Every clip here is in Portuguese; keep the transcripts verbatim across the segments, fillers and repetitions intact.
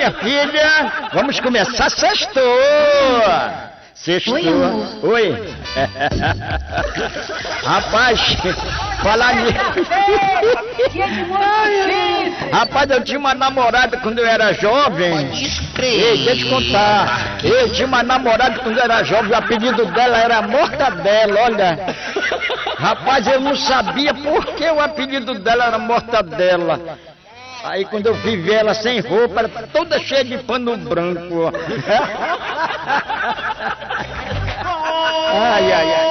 minha filha, vamos começar sextou. Sextou. Oi, amor. Oi. Rapaz, falar nisso. Rapaz, eu tinha uma namorada quando eu era jovem. Ei, deixa eu contar. Eu tinha uma namorada quando eu era jovem, o apelido dela era Mortadela, olha. Rapaz, eu não sabia por que o apelido dela era Mortadela. Aí quando eu vi ver ela sem roupa, era toda cheia de pano branco. Ai, ai, ai.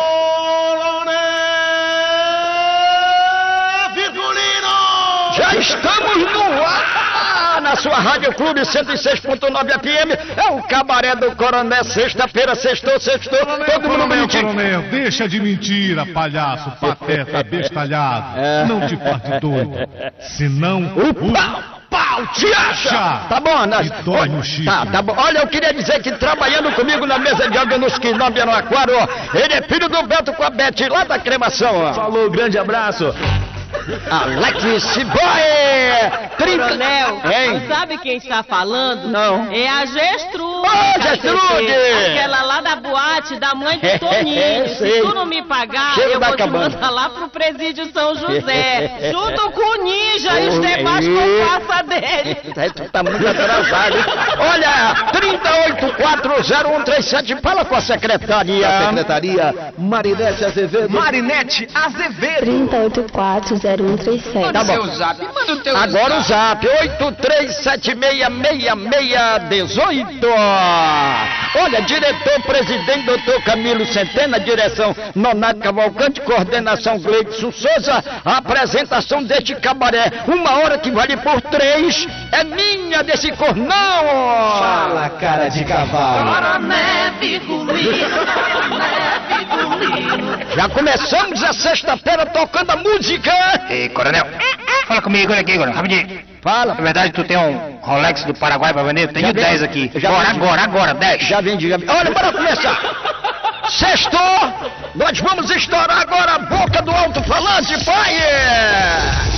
Já estamos no ar na sua Rádio Clube cento e seis ponto nove F M. É o Cabaré do Coronel. Sexta-feira, sextou, sextou. Todo mundo bonitinho. Coronel, deixa de mentira, palhaço, pateta, bestalhado. É. Não te parte doido. Senão... O pau, pau, te acha! Tá bom, nós... E dói no chifre. Tá, tá bom. Olha, eu queria dizer que trabalhando comigo na mesa de água nos Quilombo no Aquário, ó, ele é filho do Beto com a Bete, lá da cremação, ó. Falou, grande abraço. Alex Boy! Coronel, Hein? sabe quem está falando? Não. É a Gestrude. Ô, Gestrude! Aquela lá da boate da mãe do Toninho. É, sei. Se tu não me pagar, Chega eu da vou te cabana. mandar lá pro presídio São José, junto com o Ninja e os Ô, demais ei. comparsa dele. Aí tu tá muito atrasado. Olha, trinta e oito quatro zero um três sete, fala com a secretaria. A secretaria Marinete Azevedo. Marinete Azevedo. trinta e oito quatro zero um três sete. Tá bom. Seu zap, manda o teu Agora o zap, oito três sete seis seis seis um oito. Olha, diretor-presidente doutor Camilo Centena, direção Nonato Cavalcante, coordenação Gleidson Souza, a apresentação deste cabaré, uma hora que vale por três, é minha desse cornão. Fala, cara de cavalo. Já começamos a sexta-feira tocando a música. Ei, coronel, fala comigo, olha aqui, coronel, rapidinho. Fala. Na verdade, tu tem um Rolex do Paraguai pra vender? Tenho Já vendi. dez aqui. Já Agora, vendi. agora, agora, dez. Já vendi, já vendi. Olha, bora começar. Sextou, nós vamos estourar agora a boca do alto-falante, pai!